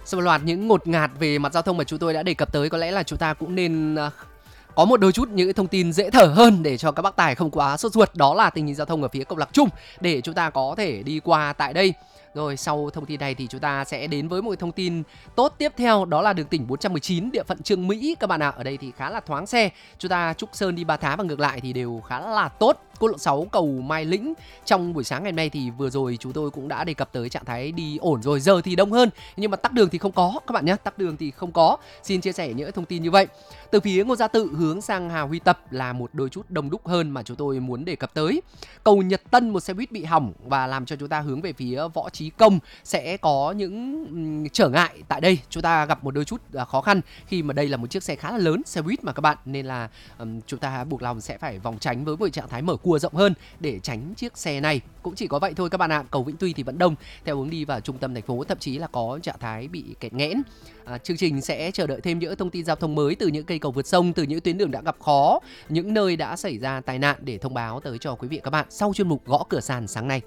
Sau loạt những ngột ngạt về mặt giao thông mà chúng tôi đã đề cập tới, có lẽ là chúng ta cũng nên có một đôi chút những thông tin dễ thở hơn để cho các bác tài không quá sốt ruột. Đó là tình hình giao thông ở phía Cộng Lạc Chung để chúng ta có thể đi qua tại đây. Rồi sau thông tin này thì chúng ta sẽ đến với một thông tin tốt tiếp theo, đó là đường tỉnh 419 địa phận Chương Mỹ các bạn ạ. Ở đây thì khá là thoáng xe. Chúng ta Trúc Sơn đi Ba Thá và ngược lại thì đều khá là tốt. Quốc lộ 6 cầu Mai Lĩnh trong buổi sáng ngày hôm nay thì vừa rồi chúng tôi cũng đã đề cập tới trạng thái đi ổn rồi, giờ thì đông hơn nhưng mà tắc đường thì không có các bạn nhé, tắc đường thì không có. Xin chia sẻ những thông tin như vậy. Từ phía Ngô Gia Tự hướng sang Hà Huy Tập là một đôi chút đông đúc hơn mà chúng tôi muốn đề cập tới. Cầu Nhật Tân một xe buýt bị hỏng và làm cho chúng ta hướng về phía Võ Trí Công sẽ có những trở ngại tại đây. Chúng ta gặp một đôi chút khó khăn khi mà đây là một chiếc xe khá là lớn, xe buýt mà các bạn, nên là chúng ta buộc lòng sẽ phải vòng tránh với một trạng thái mở cua rộng hơn để tránh chiếc xe này. Cũng chỉ có vậy thôi các bạn ạ. Cầu Vĩnh Tuy thì vẫn đông theo hướng đi vào trung tâm thành phố, thậm chí là có trạng thái bị kẹt nghẽn. Chương trình sẽ chờ đợi thêm những thông tin giao thông mới từ những cây cầu vượt sông, từ những tuyến đường đã gặp khó, những nơi đã xảy ra tai nạn để thông báo tới cho quý vị và các bạn sau chuyên mục Gõ Cửa Sàn sáng nay.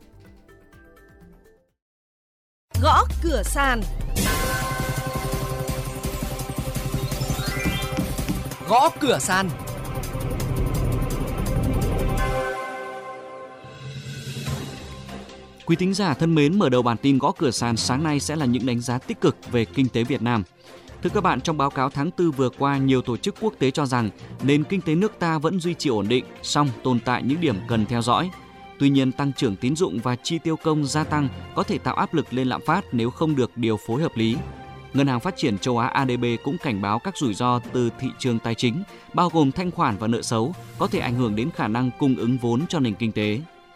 Gõ Cửa Sàn. Gõ Cửa Sàn. Quý thính giả thân mến, mở đầu bản tin Gõ Cửa Sàn sáng nay sẽ là những đánh giá tích cực về kinh tế Việt Nam. Thưa các bạn, trong báo cáo tháng 4 vừa qua, nhiều tổ chức quốc tế cho rằng nền kinh tế nước ta vẫn duy trì ổn định, song tồn tại những điểm cần theo dõi. Tuy nhiên, tăng trưởng tín dụng và chi tiêu công gia tăng có thể tạo áp lực lên lạm phát nếu không được điều phối hợp lý. Ngân hàng Phát triển Châu Á ADB cũng cảnh báo các rủi ro từ thị trường tài chính, bao gồm thanh khoản và nợ xấu, có thể ảnh hưởng đến khả năng cung ứng vốn cho nền kinh tế.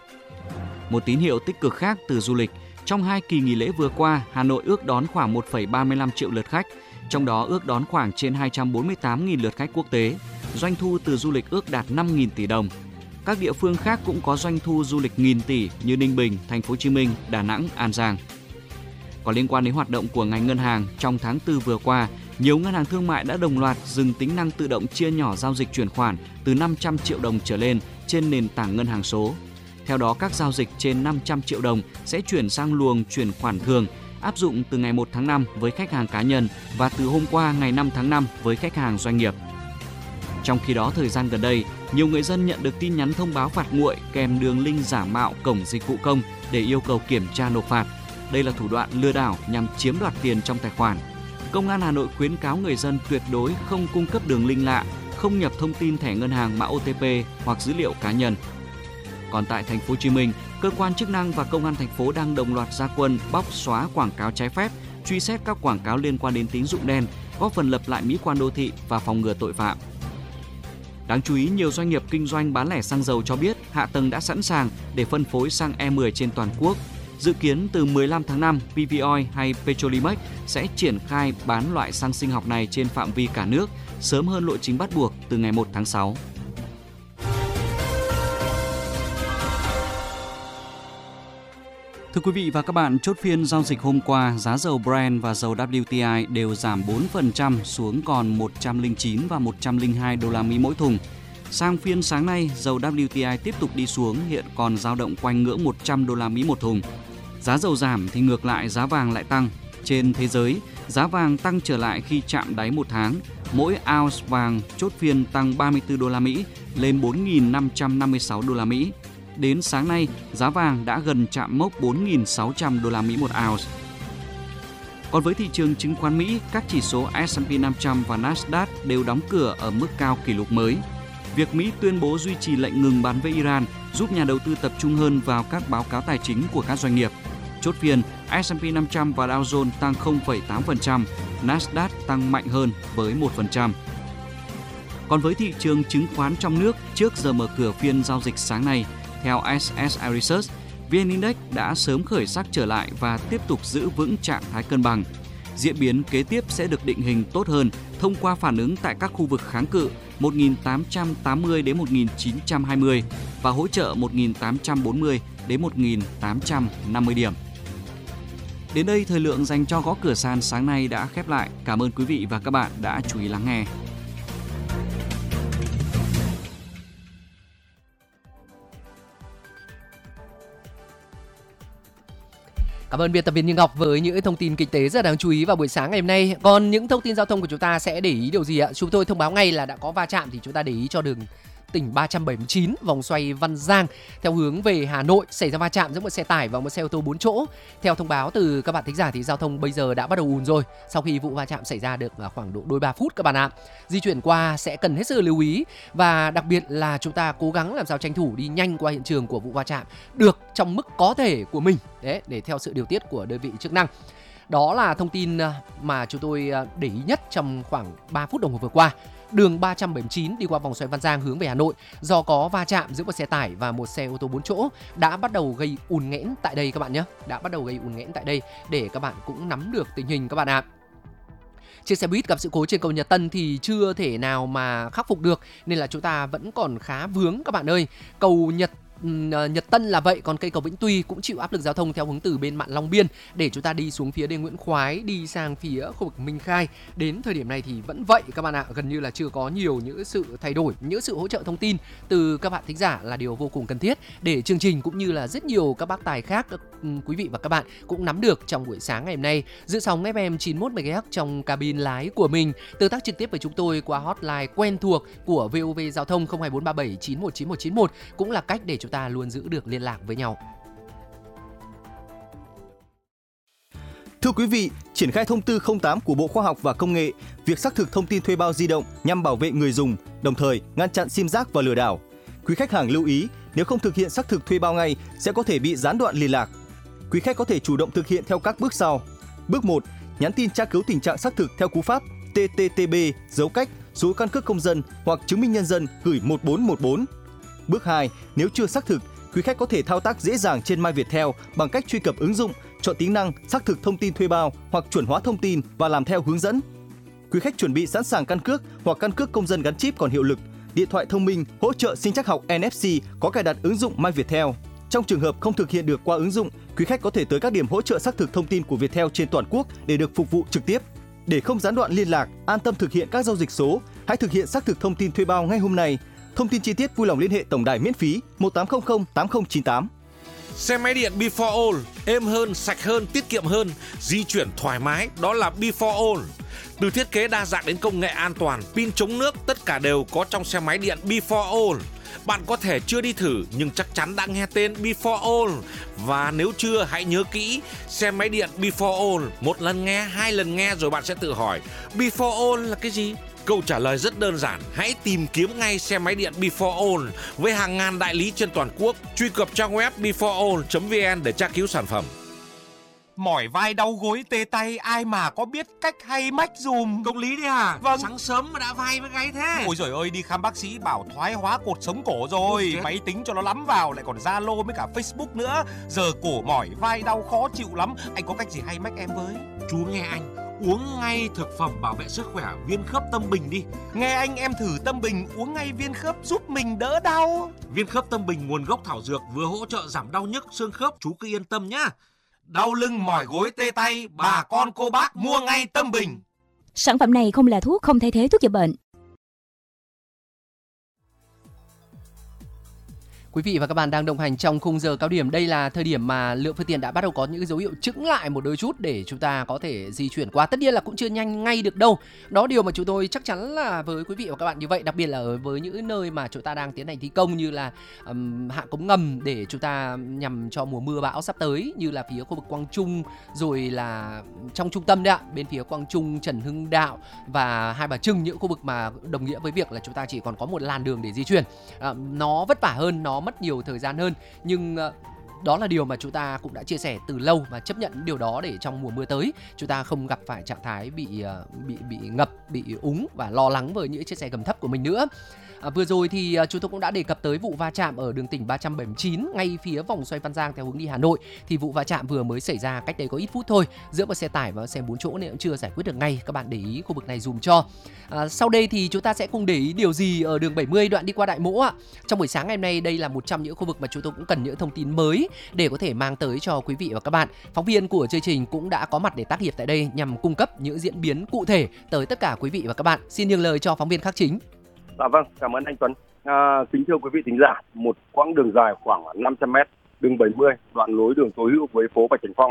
Một tín hiệu tích cực khác từ du lịch. Trong 2 kỳ nghỉ lễ vừa qua, Hà Nội ước đón khoảng 1,35 triệu lượt khách, trong đó ước đón khoảng trên 248.000 lượt khách quốc tế. Doanh thu từ du lịch ước đạt 5.000 tỷ đồng. Các địa phương khác cũng có doanh thu du lịch nghìn tỷ như Ninh Bình, Thành phố Hồ Chí Minh, Đà Nẵng, An Giang. Còn liên quan đến hoạt động của ngành ngân hàng, trong tháng 4 vừa qua, nhiều ngân hàng thương mại đã đồng loạt dừng tính năng tự động chia nhỏ giao dịch chuyển khoản từ 500 triệu đồng trở lên trên nền tảng ngân hàng số. Theo đó, các giao dịch trên 500 triệu đồng sẽ chuyển sang luồng chuyển khoản thường, áp dụng từ ngày 1 tháng 5 với khách hàng cá nhân và từ hôm qua ngày 5 tháng 5 với khách hàng doanh nghiệp. Trong khi đó, thời gian gần đây, nhiều người dân nhận được tin nhắn thông báo phạt nguội kèm đường link giả mạo cổng dịch vụ công để yêu cầu kiểm tra nộp phạt. Đây là thủ đoạn lừa đảo nhằm chiếm đoạt tiền trong tài khoản. Công an Hà Nội khuyến cáo người dân tuyệt đối không cung cấp đường link lạ, không nhập thông tin thẻ ngân hàng mã OTP hoặc dữ liệu cá nhân. Còn tại Thành phố Hồ Chí Minh, cơ quan chức năng và công an thành phố đang đồng loạt ra quân bóc xóa quảng cáo trái phép, truy xét các quảng cáo liên quan đến tín dụng đen, góp phần lập lại mỹ quan đô thị và phòng ngừa tội phạm. Đáng chú ý, nhiều doanh nghiệp kinh doanh bán lẻ xăng dầu cho biết hạ tầng đã sẵn sàng để phân phối xăng E10 trên toàn quốc. Dự kiến từ 15 tháng 5, PV Oil hay Petrolimex sẽ triển khai bán loại xăng sinh học này trên phạm vi cả nước, sớm hơn lộ trình bắt buộc từ ngày 1 tháng 6. Thưa quý vị và các bạn, chốt phiên giao dịch hôm qua, giá dầu Brent và dầu WTI đều giảm 4% xuống còn 109 và 102 đô la Mỹ mỗi thùng. Sang phiên sáng nay, dầu WTI tiếp tục đi xuống, hiện còn dao động quanh ngưỡng 100 đô la Mỹ một thùng. Giá dầu giảm thì ngược lại giá vàng lại tăng. Trên thế giới, giá vàng tăng trở lại khi chạm đáy một tháng. Mỗi ounce vàng chốt phiên tăng 34 đô la Mỹ lên 4.556 đô la Mỹ. Đến sáng nay, giá vàng đã gần chạm mốc 4.600 đô la Mỹ một ounce. Còn với thị trường chứng khoán Mỹ, các chỉ số S&P 500 và Nasdaq đều đóng cửa ở mức cao kỷ lục mới. Việc Mỹ tuyên bố duy trì lệnh ngừng bắn với Iran giúp nhà đầu tư tập trung hơn vào các báo cáo tài chính của các doanh nghiệp. Chốt phiên, S&P 500 và Dow Jones tăng 0,8%, Nasdaq tăng mạnh hơn với 1%. Còn với thị trường chứng khoán trong nước, trước giờ mở cửa phiên giao dịch sáng nay, theo SSI Research, VN Index đã sớm khởi sắc trở lại và tiếp tục giữ vững trạng thái cân bằng. Diễn biến kế tiếp sẽ được định hình tốt hơn thông qua phản ứng tại các khu vực kháng cự 1.880 đến 1.920 và hỗ trợ 1.840 đến 1.850 điểm. Đến đây, thời lượng dành cho Gõ Cửa Sàn sáng nay đã khép lại. Cảm ơn quý vị và các bạn đã chú ý lắng nghe. Cảm ơn biên tập viên Như Ngọc với những thông tin kinh tế rất đáng chú ý vào buổi sáng ngày hôm nay. Còn những thông tin giao thông của chúng ta sẽ để ý điều gì ạ? Chúng tôi thông báo ngay là đã có va chạm thì chúng ta để ý cho đường tỉnh 379 vòng xoay Văn Giang theo hướng về Hà Nội, xảy ra va chạm giữa một xe tải và một xe ô tô 4 chỗ. Theo thông báo từ các bạn thính giả thì giao thông bây giờ đã bắt đầu ùn rồi. Sau khi vụ va chạm xảy ra được khoảng độ đôi 3 phút các bạn ạ. Di chuyển qua sẽ cần hết sức lưu ý và đặc biệt là chúng ta cố gắng làm sao tranh thủ đi nhanh qua hiện trường của vụ va chạm được trong mức có thể của mình để theo sự điều tiết của đơn vị chức năng. Đó là thông tin mà chúng tôi để ý nhất trong khoảng 3 phút đồng hồ vừa qua. Đường 379 đi qua vòng xoay Văn Giang hướng về Hà Nội do có va chạm giữa một xe tải và một xe ô tô 4 chỗ đã bắt đầu gây ùn nghẽn tại đây các bạn nhé. Đã bắt đầu gây ùn nghẽn tại đây để các bạn cũng nắm được tình hình các bạn ạ. Chiếc xe buýt gặp sự cố trên cầu Nhật Tân thì chưa thể nào mà khắc phục được nên là chúng ta vẫn còn khá vướng các bạn ơi. Cầu Nhật Tân là vậy, còn cây cầu Vĩnh Tuy cũng chịu áp lực giao thông theo hướng từ bên mạn Long Biên để chúng ta đi xuống phía đê Nguyễn Khoái, đi sang phía khu vực Minh Khai. Đến thời điểm này thì vẫn vậy các bạn ạ, gần như là chưa có nhiều những sự thay đổi, những sự hỗ trợ thông tin từ các bạn thính giả là điều vô cùng cần thiết để chương trình cũng như là rất nhiều các bác tài khác quý vị và các bạn cũng nắm được trong buổi sáng ngày hôm nay. Giữ sóng FM 91 MHz trong cabin lái của mình, tương tác trực tiếp với chúng tôi qua hotline quen thuộc của VOV Giao thông 02437 919191 cũng là cách để chúng ta luôn giữ được liên lạc với nhau. Thưa quý vị, triển khai thông tư 08 của Bộ Khoa học và Công nghệ, việc xác thực thông tin thuê bao di động nhằm bảo vệ người dùng, đồng thời ngăn chặn sim rác và lừa đảo. Quý khách hàng lưu ý, nếu không thực hiện xác thực thuê bao ngay sẽ có thể bị gián đoạn liên lạc. Quý khách có thể chủ động thực hiện theo các bước sau. Bước 1, nhắn tin tra cứu tình trạng xác thực theo cú pháp TTTB dấu cách số căn cước công dân hoặc chứng minh nhân dân gửi 1414. Bước 2, nếu chưa xác thực, quý khách có thể thao tác dễ dàng trên MyViettel bằng cách truy cập ứng dụng, chọn tính năng xác thực thông tin thuê bao hoặc chuẩn hóa thông tin và làm theo hướng dẫn. Quý khách chuẩn bị sẵn sàng căn cước hoặc căn cước công dân gắn chip còn hiệu lực, điện thoại thông minh hỗ trợ sinh trắc học NFC có cài đặt ứng dụng MyViettel. Trong trường hợp không thực hiện được qua ứng dụng, quý khách có thể tới các điểm hỗ trợ xác thực thông tin của Viettel trên toàn quốc để được phục vụ trực tiếp. Để không gián đoạn liên lạc, an tâm thực hiện các giao dịch số, hãy thực hiện xác thực thông tin thuê bao ngay hôm nay. Thông tin chi tiết vui lòng liên hệ tổng đài miễn phí 1800 8098. Xe máy điện Before All, êm hơn, sạch hơn, tiết kiệm hơn, di chuyển thoải mái, đó là Before All. Từ thiết kế đa dạng đến công nghệ an toàn, pin chống nước, tất cả đều có trong xe máy điện Before All. Bạn có thể chưa đi thử nhưng chắc chắn đã nghe tên Before All. Và nếu chưa, hãy nhớ kỹ, xe máy điện Before All, một lần nghe, hai lần nghe rồi bạn sẽ tự hỏi, Before All là cái gì? Câu trả lời rất đơn giản, hãy tìm kiếm ngay xe máy điện Before All với hàng ngàn đại lý trên toàn quốc. Truy cập trang web beforeall.vn để tra cứu sản phẩm. Mỏi vai đau gối tê tay, ai mà có biết cách hay mách dùm. Công lý đấy à? Vâng. Sáng sớm mà đã vai với gáy thế. Ôi giời ơi, đi khám bác sĩ bảo thoái hóa cột sống cổ rồi. Máy tính cho nó lắm vào, lại còn Zalo với cả Facebook nữa. Giờ cổ mỏi vai đau khó chịu lắm. Anh có cách gì hay mách em với? Chú nghe anh, uống ngay thực phẩm bảo vệ sức khỏe viên khớp Tâm Bình đi. Nghe anh, em thử Tâm Bình uống ngay viên khớp giúp mình đỡ đau. Viên khớp Tâm Bình nguồn gốc thảo dược, vừa hỗ trợ giảm đau nhức xương khớp, chú cứ yên tâm nhá. Đau lưng mỏi gối tê tay, bà con cô bác mua ngay Tâm Bình. Sản phẩm này không là thuốc, không thay thế thuốc chữa bệnh. Quý vị và các bạn đang đồng hành trong khung giờ cao điểm. Đây là thời điểm mà lượng phương tiện đã bắt đầu có những dấu hiệu chững lại một đôi chút để chúng ta có thể di chuyển qua. Tất nhiên là cũng chưa nhanh ngay được đâu. Đó điều mà chúng tôi chắc chắn là với quý vị và các bạn như vậy, đặc biệt là ở với những nơi mà chúng ta đang tiến hành thi công như là hạ cống ngầm để chúng ta nhằm cho mùa mưa bão sắp tới, như là phía khu vực Quang Trung rồi là trong trung tâm đấy ạ, bên phía Quang Trung, Trần Hưng Đạo và Hai Bà Trưng, những khu vực mà đồng nghĩa với việc là chúng ta chỉ còn có một làn đường để di chuyển. Nó vất vả hơn, nó mất nhiều thời gian hơn, nhưng đó là điều mà chúng ta cũng đã chia sẻ từ lâu và chấp nhận điều đó để trong mùa mưa tới chúng ta không gặp phải trạng thái bị ngập, bị úng và lo lắng với những chiếc xe gầm thấp của mình nữa. Vừa rồi thì chúng tôi cũng đã đề cập tới vụ va chạm ở đường tỉnh 379 ngay phía vòng xoay Văn Giang theo hướng đi Hà Nội. Thì vụ va chạm vừa mới xảy ra cách đây có ít phút thôi giữa một xe tải và xe 4 chỗ nên cũng chưa giải quyết được ngay. Các bạn để ý khu vực này dùm cho. Sau đây thì chúng ta sẽ cùng để ý điều gì ở đường 70 đoạn đi qua Đại Mỗ ạ. Trong buổi sáng ngày hôm nay đây là một trong những khu vực mà chúng tôi cũng cần những thông tin mới để có thể mang tới cho quý vị và các bạn. Phóng viên của chương trình cũng đã có mặt để tác nghiệp tại đây nhằm cung cấp những diễn biến cụ thể tới tất cả quý vị và các bạn. Xin nhường lời cho phóng viên Khắc Chính. Dạ vâng, cảm ơn anh Tuấn. Kính thưa quý vị thính giả, một quãng đường dài khoảng 500 m, đường 70, đoạn nối đường Tố Hữu với phố Bạch Đằng Phong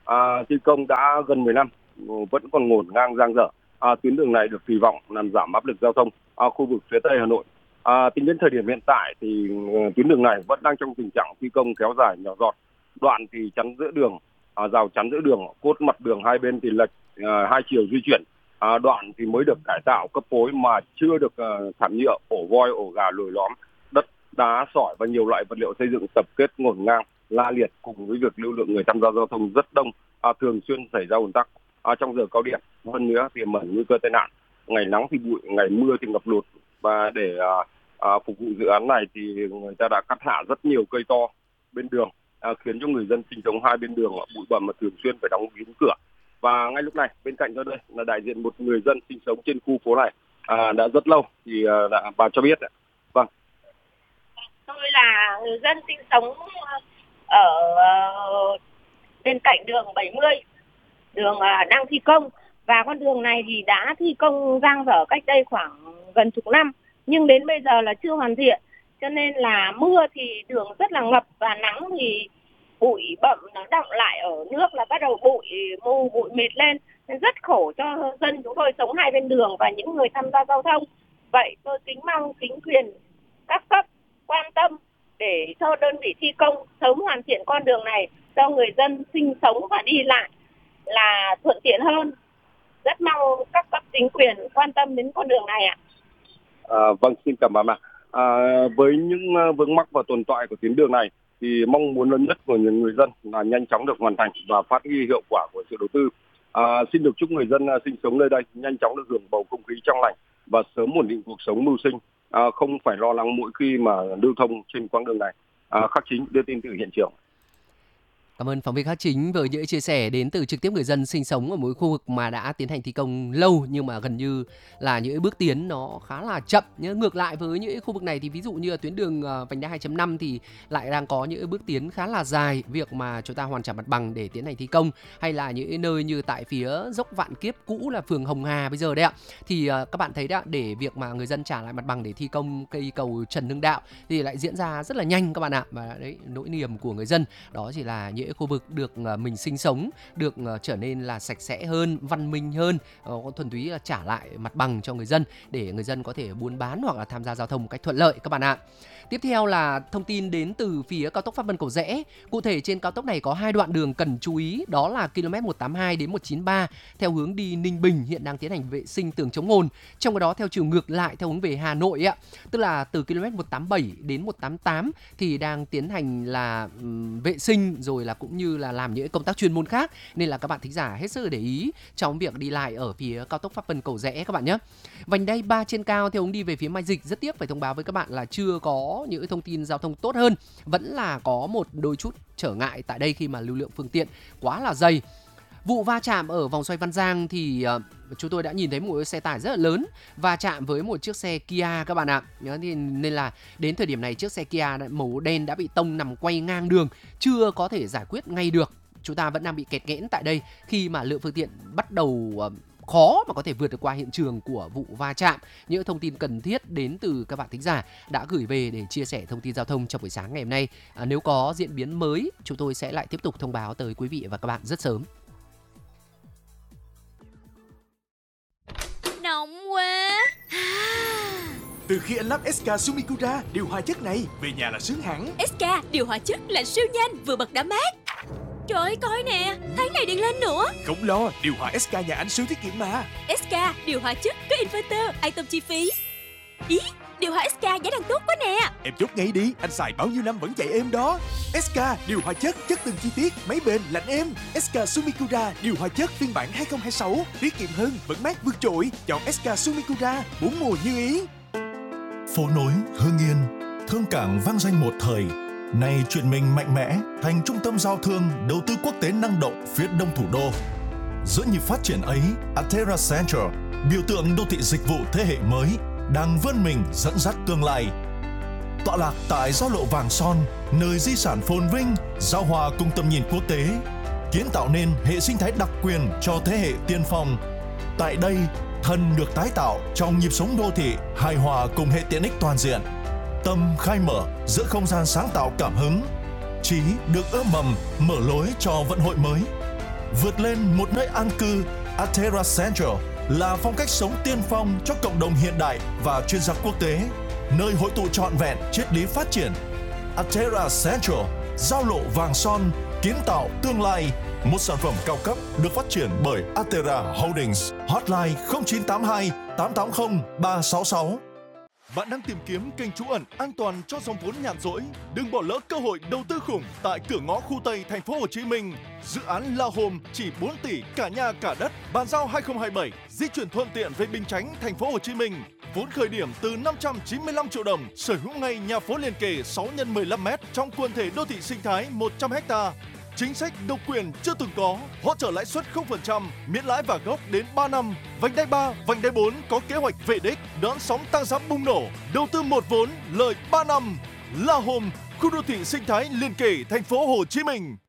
Thi công đã gần 10 năm vẫn còn ngổn ngang dang dở. Tuyến đường này được kỳ vọng làm giảm áp lực giao thông khu vực phía Tây Hà Nội. Tính đến thời điểm hiện tại thì tuyến đường này vẫn đang trong tình trạng thi công kéo dài nhỏ giọt. Đoạn thì chắn giữa đường, rào chắn giữa đường, cốt mặt đường hai bên thì lệch hai chiều di chuyển. Đoạn thì mới được cải tạo cấp phối mà chưa được thảm nhựa, ổ voi, ổ gà lồi lõm, đất đá, sỏi và nhiều loại vật liệu xây dựng tập kết ngổn ngang la liệt, cùng với việc lưu lượng người tham gia giao thông rất đông, thường xuyên xảy ra ùn tắc trong giờ cao điểm. Hơn nữa tiềm ẩn nguy cơ tai nạn, ngày nắng thì bụi, ngày mưa thì ngập lụt. Và để phục vụ dự án này thì người ta đã cắt hạ rất nhiều cây to bên đường, khiến cho người dân sinh sống hai bên đường bụi bặm mà thường xuyên phải đóng kín cửa. Và ngay lúc này bên cạnh tôi đây là đại diện một người dân sinh sống trên khu phố này đã rất lâu, thì bà cho biết. Vâng. Tôi là người dân sinh sống ở bên cạnh đường 70, đường đang thi công, và con đường này thì đã thi công dang dở cách đây khoảng gần chục năm, nhưng đến bây giờ là chưa hoàn thiện, cho nên là mưa thì đường rất là ngập, và nắng thì bụi bặm nó đọng lại ở nước là bắt đầu bụi mù, bụi mịt lên, nên rất khổ cho dân chúng tôi sống hai bên đường và những người tham gia giao thông. Vậy tôi kính mong chính quyền các cấp quan tâm để cho đơn vị thi công sớm hoàn thiện con đường này cho người dân sinh sống và đi lại là thuận tiện hơn. Rất mong các cấp chính quyền quan tâm đến con đường này ạ. Vâng, xin cảm ơn ạ. Với những vướng mắc và tồn tại của tuyến đường này thì mong muốn lớn nhất của những người dân là nhanh chóng được hoàn thành và phát huy hiệu quả của sự đầu tư. Xin được chúc người dân sinh sống nơi đây nhanh chóng được hưởng bầu không khí trong lành và sớm ổn định cuộc sống mưu sinh, không phải lo lắng mỗi khi mà lưu thông trên quãng đường này. Khắc Chính đưa tin từ hiện trường. Cảm ơn phóng viên Khắc Chính với những chia sẻ đến từ trực tiếp người dân sinh sống ở một khu vực mà đã tiến hành thi công lâu, nhưng mà gần như là những bước tiến nó khá là chậm. Nhưng ngược lại với những khu vực này thì ví dụ như là tuyến đường vành đai 2.5 thì lại đang có những bước tiến khá là dài, việc mà chúng ta hoàn trả mặt bằng để tiến hành thi công, hay là những nơi như tại phía dốc Vạn Kiếp cũ là phường Hồng Hà bây giờ đấy ạ, thì các bạn thấy đấy, để việc mà người dân trả lại mặt bằng để thi công cây cầu Trần Hưng Đạo thì lại diễn ra rất là nhanh các bạn ạ. Và đấy, nỗi niềm của người dân đó chỉ là những khu vực được mình sinh sống được trở nên là sạch sẽ hơn, văn minh hơn, thuần túy là trả lại mặt bằng cho người dân để người dân có thể buôn bán hoặc là tham gia giao thông một cách thuận lợi các bạn ạ. Tiếp theo là thông tin đến từ phía cao tốc Pháp Vân Cầu Giẽ. Cụ thể trên cao tốc này có 2 đoạn đường cần chú ý, đó là km 182 đến 193 theo hướng đi Ninh Bình hiện đang tiến hành vệ sinh tường chống ồn. Trong cái đó theo chiều ngược lại theo hướng về Hà Nội ạ, tức là từ km 187 đến 188 thì đang tiến hành là vệ sinh rồi là cũng như là làm những công tác chuyên môn khác, nên là các bạn thính giả hết sức để ý trong việc đi lại ở phía cao tốc Pháp Vân Cầu Giẽ các bạn nhé. Vành đai 3 trên cao theo hướng đi về phía Mai Dịch, rất tiếc phải thông báo với các bạn là chưa có những thông tin giao thông tốt hơn, vẫn là có một đôi chút trở ngại tại đây khi mà lưu lượng phương tiện quá là dày. Vụ va chạm ở vòng xoay Văn Giang thì chúng tôi đã nhìn thấy một xe tải rất là lớn va chạm với một chiếc xe Kia các bạn ạ. Nên là đến thời điểm này chiếc xe Kia màu đen đã bị tông nằm quay ngang đường, chưa có thể giải quyết ngay được. Chúng ta vẫn đang bị kẹt nghẽn tại đây khi mà lượng phương tiện bắt đầu khó mà có thể vượt được qua hiện trường của vụ va chạm. Những thông tin cần thiết đến từ các bạn thính giả đã gửi về để chia sẻ thông tin giao thông trong buổi sáng ngày hôm nay. Nếu có diễn biến mới, chúng tôi sẽ lại tiếp tục thông báo tới quý vị và các bạn rất sớm. Nóng quá. Từ khi anh lắp SK Sumikura điều hòa chất này, về nhà là sướng hẳn. SK điều hòa chất lạnh siêu nhanh, vừa bật đã mát. Trời ơi, coi nè, tháng này điện lên nữa. Không lo, điều hòa SK nhà anh siêu tiết kiệm mà. SK điều hòa chất có inverter, an tâm chi phí. Ý, điều hòa SK giá đang tốt quá nè. Em chốt ngay đi, anh xài bao nhiêu năm vẫn chạy êm đó. SK điều hòa chất từng chi tiết, máy bền, lạnh êm. SK Sumikura điều hòa chất phiên bản 2026, tiết kiệm hơn, vẫn mát vượt trội. Chọn SK Sumikura, 4 mùa như ý. Phố nối Hưng Yên, thương cảng vang danh một thời, nay chuyển mình mạnh mẽ thành trung tâm giao thương, đầu tư quốc tế năng động phía đông thủ đô. Giữa nhịp phát triển ấy, Atera Central, biểu tượng đô thị dịch vụ thế hệ mới, đang vươn mình dẫn dắt tương lai. Tọa lạc tại giao lộ Vàng Son, nơi di sản phồn vinh, giao hòa cùng tầm nhìn quốc tế, kiến tạo nên hệ sinh thái đặc quyền cho thế hệ tiên phong. Tại đây, thân được tái tạo trong nhịp sống đô thị hài hòa cùng hệ tiện ích toàn diện. Tâm khai mở giữa không gian sáng tạo cảm hứng, trí được ươm mầm mở lối cho vận hội mới. Vượt lên một nơi an cư, Atera Central là phong cách sống tiên phong cho cộng đồng hiện đại và chuyên gia quốc tế, nơi hội tụ trọn vẹn triết lý phát triển. Atera Central, giao lộ vàng son, kiến tạo tương lai. Một sản phẩm cao cấp được phát triển bởi Atera Holdings. Hotline 0982 880 366. Bạn đang tìm kiếm kênh trú ẩn an toàn cho dòng vốn nhàn rỗi? Đừng bỏ lỡ cơ hội đầu tư khủng tại cửa ngõ khu Tây thành phố Hồ Chí Minh. Dự án La Home chỉ 4 tỷ cả nhà cả đất, bàn giao 2027, di chuyển thuận tiện về Bình Chánh, thành phố Hồ Chí Minh. Vốn khởi điểm từ 595 triệu đồng, sở hữu ngay nhà phố liền kề 6x15m trong quần thể đô thị sinh thái 100 ha. Chính sách độc quyền chưa từng có, hỗ trợ lãi suất 0%, miễn lãi và gốc đến 3 năm. Vành đai 3, vành đai 4 có kế hoạch về đích, đón sóng tăng giá bùng nổ. Đầu tư một vốn, lời 3 năm. La Home, khu đô thị sinh thái liền kề thành phố Hồ Chí Minh.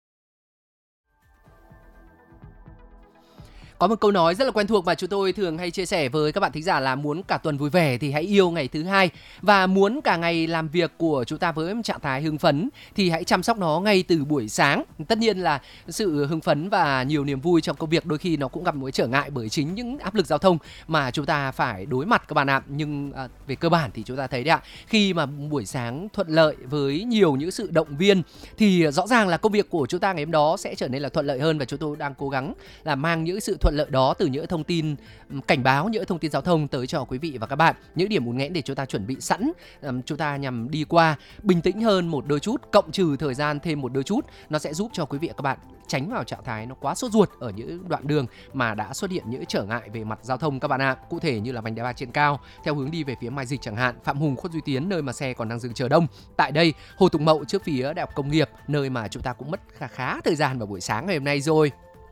Có một câu nói rất là quen thuộc mà chúng tôi thường hay chia sẻ với các bạn thính giả là muốn cả tuần vui vẻ thì hãy yêu ngày thứ hai, và muốn cả ngày làm việc của chúng ta với trạng thái hưng phấn thì hãy chăm sóc nó ngay từ buổi sáng. Tất nhiên là sự hưng phấn và nhiều niềm vui trong công việc đôi khi nó cũng gặp một trở ngại bởi chính những áp lực giao thông mà chúng ta phải đối mặt các bạn ạ. Nhưng về cơ bản thì chúng ta thấy đấy ạ, khi mà buổi sáng thuận lợi với nhiều những sự động viên thì rõ ràng là công việc của chúng ta ngày hôm đó sẽ trở nên là thuận lợi hơn, và chúng tôi đang cố gắng là mang những sự thuận lợi đó từ những thông tin cảnh báo, những thông tin giao thông tới cho quý vị và các bạn, những điểm uốn nghẽn để chúng ta chuẩn bị sẵn, chúng ta nhằm đi qua bình tĩnh hơn một đôi chút, cộng trừ thời gian thêm một đôi chút, nó sẽ giúp cho quý vị và các bạn tránh vào trạng thái nó quá sốt ruột ở những đoạn đường mà đã xuất hiện những trở ngại về mặt giao thông các bạn ạ. Cụ thể như là vành đai 3 trên cao theo hướng đi về phía Mai Dịch chẳng hạn, Phạm Hùng, Khuất Duy Tiến nơi mà xe còn đang dừng chờ đông. Tại đây Hồ Tùng Mậu trước phía Đại học Công nghiệp, nơi mà chúng ta cũng mất khá thời gian vào buổi sáng ngày hôm nay rồi.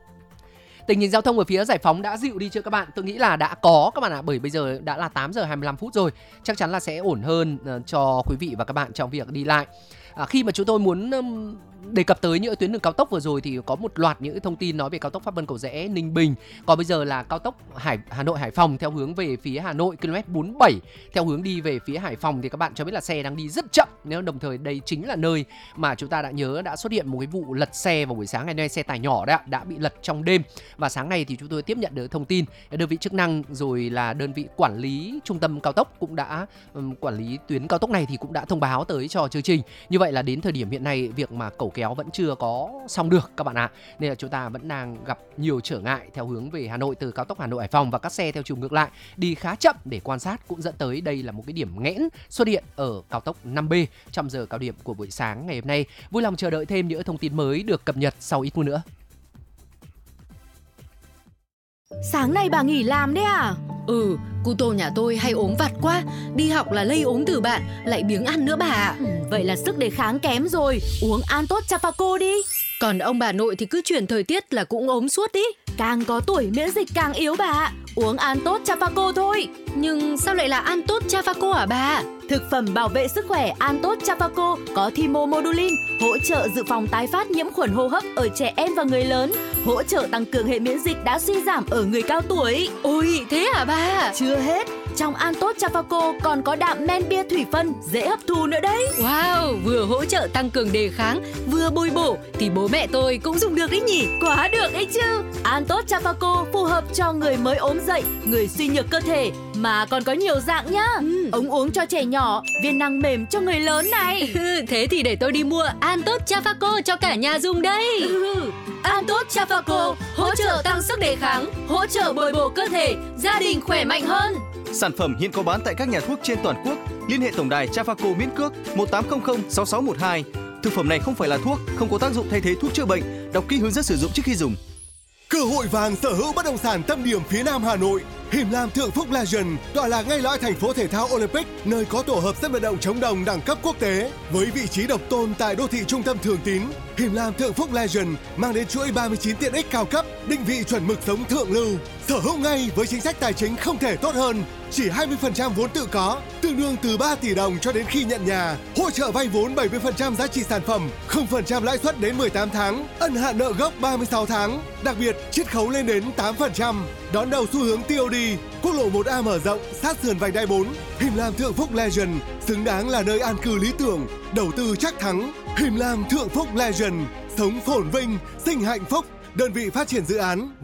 Tình hình giao thông ở phía Giải Phóng đã dịu đi chưa các bạn? Tôi nghĩ là đã có các bạn ạ, bởi bây giờ đã là 8 giờ 25 phút rồi. Chắc chắn là sẽ ổn hơn cho quý vị và các bạn trong việc đi lại. Khi mà chúng tôi muốn đề cập tới những tuyến đường cao tốc vừa rồi thì có một loạt những thông tin nói về cao tốc Pháp Vân Cầu Giẽ Ninh Bình. Còn bây giờ là cao tốc Hà Nội Hải Phòng theo hướng về phía Hà Nội km 47 theo hướng đi về phía Hải Phòng thì các bạn cho biết là xe đang đi rất chậm. Nếu đồng thời đây chính là nơi mà chúng ta đã nhớ đã xuất hiện một cái vụ lật xe vào buổi sáng ngày nay, xe tải nhỏ đấy đã bị lật trong đêm. Và sáng nay thì chúng tôi tiếp nhận được thông tin đơn vị chức năng rồi là đơn vị quản lý trung tâm cao tốc cũng đã quản lý tuyến cao tốc này thì cũng đã thông báo tới cho chương trình. Như vậy là đến thời điểm hiện nay việc mà cẩu kéo vẫn chưa có xong được các bạn ạ. Nên là chúng ta vẫn đang gặp nhiều trở ngại theo hướng về Hà Nội từ cao tốc Hà Nội Hải Phòng, và các xe theo chiều ngược lại đi khá chậm để quan sát cũng dẫn tới đây là một cái điểm nghẽn xuất hiện ở cao tốc 5B trong giờ cao điểm của buổi sáng ngày hôm nay. Vui lòng chờ đợi thêm những thông tin mới được cập nhật sau ít phút nữa. Sáng nay bà nghỉ làm đấy à? Cu tô nhà tôi hay ốm vặt quá, đi học là lây ốm từ bạn, lại biếng ăn nữa bà ạ. Vậy là sức đề kháng kém rồi, uống Antot Chafaco đi. Còn ông bà nội thì cứ chuyển thời tiết là cũng ốm suốt đi. Càng có tuổi miễn dịch càng yếu bà ạ, uống Antot Chafaco thôi. Nhưng sao lại là Antot Chafaco hả bà? Thực phẩm bảo vệ sức khỏe Antot Chafaco có thymomodulin, hỗ trợ dự phòng tái phát nhiễm khuẩn hô hấp ở trẻ em và người lớn, hỗ trợ tăng cường hệ miễn dịch đã suy giảm ở người cao tuổi. Ôi, thế hả bà? Chưa hết, trong Antot Chafaco còn có đạm men bia thủy phân dễ hấp thu nữa đấy. Wow, vừa hỗ trợ tăng cường đề kháng, vừa bồi bổ thì bố mẹ tôi cũng dùng được đấy nhỉ? Quá được đấy chứ. Antot Chafaco phù hợp cho người mới ốm dậy, người suy nhược cơ thể, mà còn có nhiều dạng nhá. Ống uống cho trẻ nhỏ, viên năng mềm cho người lớn này. Thế thì để tôi đi mua Antot Chafaco cho cả nhà dùng đây. Antot Chafaco hỗ trợ tăng sức đề kháng, hỗ trợ bồi bổ cơ thể, gia đình khỏe mạnh hơn. Sản phẩm hiện có bán tại các nhà thuốc trên toàn quốc. Liên hệ tổng đài Chafaco miễn cước 1800 6612. Thực phẩm này không phải là thuốc, không có tác dụng thay thế thuốc chữa bệnh. Đọc kỹ hướng dẫn sử dụng trước khi dùng. Cơ hội vàng sở hữu bất động sản tâm điểm phía Nam Hà Nội. Him Lam Thượng Phúc Legend tọa lạc ngay lõi thành phố thể thao Olympic, nơi có tổ hợp sân vận động chống đồng đẳng cấp quốc tế với vị trí độc tôn tại đô thị trung tâm Thường Tín. Him Lam Thượng Phúc Legend mang đến chuỗi 39 tiện ích cao cấp, định vị chuẩn mực sống thượng lưu. Sở hữu ngay với chính sách tài chính không thể tốt hơn, chỉ 20% vốn tự có, tương đương từ 3 tỷ đồng cho đến khi nhận nhà. Hỗ trợ vay vốn 70% giá trị sản phẩm, 0% lãi suất đến 18 tháng, ân hạn nợ gốc 36 tháng. Đặc biệt, chiết khấu lên đến 8%. Đón đầu xu hướng TOD, quốc lộ 1A mở rộng sát sườn vành đai 4. Him Lam Thượng Phúc Legend xứng đáng là nơi an cư lý tưởng, đầu tư chắc thắng. Him Lam Thượng Phúc Legend, sống phồn vinh, sinh hạnh phúc. Đơn vị phát triển dự án